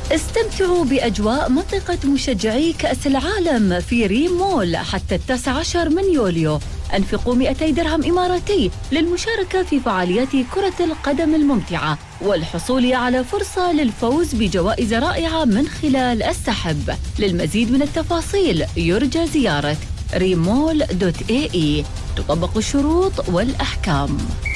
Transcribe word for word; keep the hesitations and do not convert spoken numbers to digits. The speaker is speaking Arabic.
استمتعوا بأجواء منطقة مشجعي كأس العالم في ريم مول حتى التاسع عشر من يوليو. أنفقوا مئتي درهم إماراتي للمشاركة في فعاليات كرة القدم الممتعة والحصول على فرصة للفوز بجوائز رائعة من خلال السحب. للمزيد من التفاصيل يرجى زيارة ريم مول دوت اي اي. تطبق الشروط والأحكام.